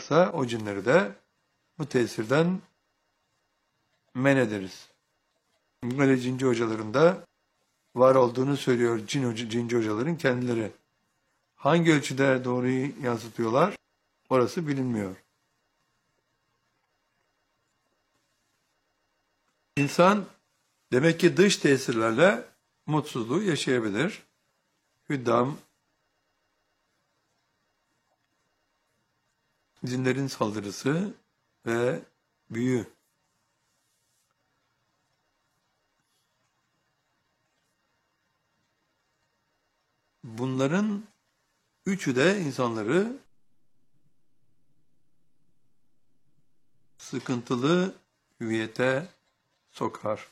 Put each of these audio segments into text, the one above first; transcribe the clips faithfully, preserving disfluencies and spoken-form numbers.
varsa o cinleri de bu tesirden men ederiz. Böyle cinci hocaların da var olduğunu söylüyor cin hoca, cinci hocaların kendileri. Hangi ölçüde doğruyu yansıtıyorlar? Orası bilinmiyor. İnsan demek ki dış tesirlerle mutsuzluğu yaşayabilir. Hüddam, cinlerin saldırısı ve büyü. Bunların üçü de insanları sıkıntılı hüviyete sokar.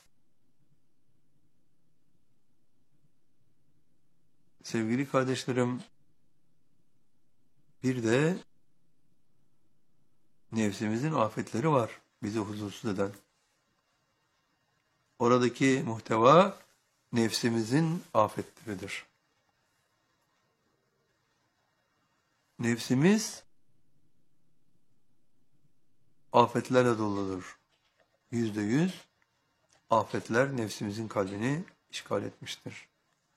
Sevgili kardeşlerim, bir de nefsimizin afetleri var bizi huzursuz eden. Oradaki muhteva nefsimizin afetleridir. Nefsimiz afetlerle doludur. Yüzde yüz afetler nefsimizin kalbini işgal etmiştir.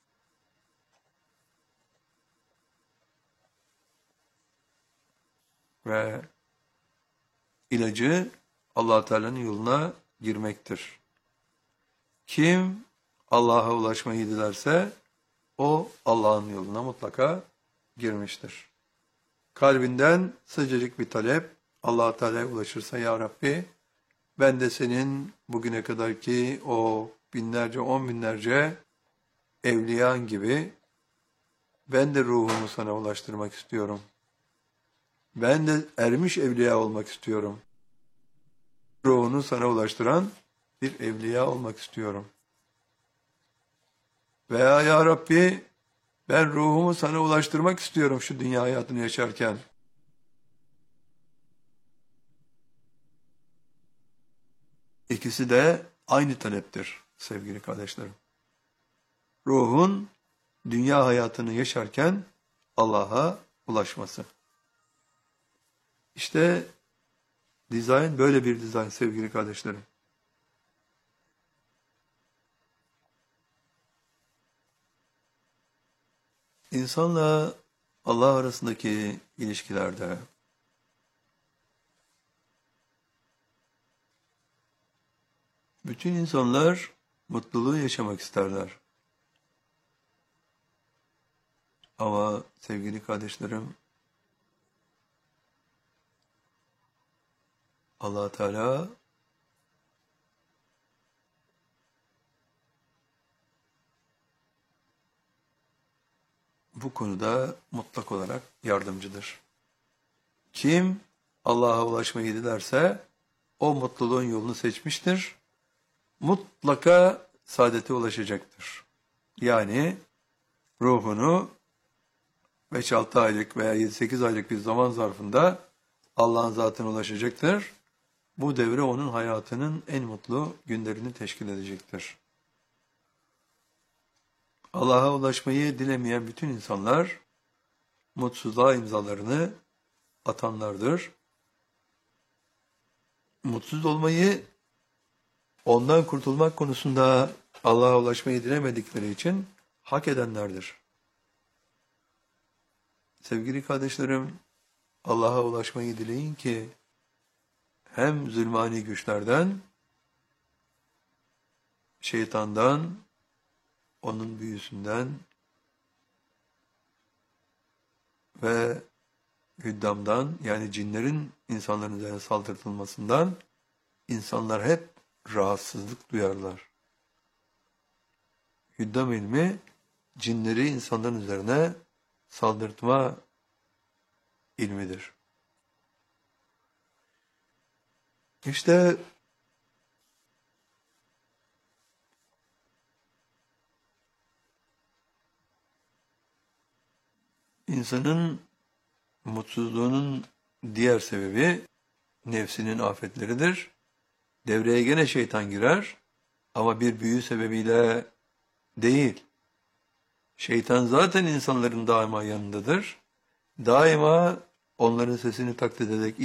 Ve ilacı Allah Teala'nın yoluna girmektir. Kim Allah'a ulaşmayı dilerse o Allah'ın yoluna mutlaka girmiştir. Kalbinden sıcacık bir talep Allah Teala'ya ulaşırsa ya Rabbi ben de senin bugüne kadarki o binlerce on binlerce evliyan gibi ben de ruhumu sana ulaştırmak istiyorum. Ben de ermiş evliya olmak istiyorum. Ruhunu sana ulaştıran bir evliya olmak istiyorum. Veya ya Rabbi ben ruhumu sana ulaştırmak istiyorum şu dünya hayatını yaşarken. İkisi de aynı taleptir sevgili kardeşlerim. Ruhun dünya hayatını yaşarken Allah'a ulaşması. İşte dizayn böyle bir dizayn sevgili kardeşlerim. İnsanla Allah arasındaki ilişkilerde bütün insanlar mutluluğu yaşamak isterler. Ama sevgili kardeşlerim, Allah Teala bu konuda mutlak olarak yardımcıdır. Kim Allah'a ulaşmayı dilerse o mutluluğun yolunu seçmiştir. Mutlaka saadete ulaşacaktır. Yani ruhunu beş altı aylık veya yedi sekiz aylık bir zaman zarfında Allah'ın zatına ulaşacaktır. Bu devre onun hayatının en mutlu günlerini teşkil edecektir. Allah'a ulaşmayı dilemeyen bütün insanlar mutsuzluğa imzalarını atanlardır. Mutsuz olmayı, ondan kurtulmak konusunda Allah'a ulaşmayı dilemedikleri için hak edenlerdir. Sevgili kardeşlerim, Allah'a ulaşmayı dileyin ki hem zulmani güçlerden, şeytandan, onun büyüsünden ve hüddamdan yani cinlerin insanların üzerine saldırtılmasından insanlar hep rahatsızlık duyarlar. Hüddam ilmi cinleri insanların üzerine saldırtma ilmidir. İşte insanın mutsuzluğunun diğer sebebi nefsinin afetleridir. Devreye gene şeytan girer ama bir büyü sebebiyle değil. Şeytan zaten insanların daima yanındadır. Daima onların sesini taklit ederek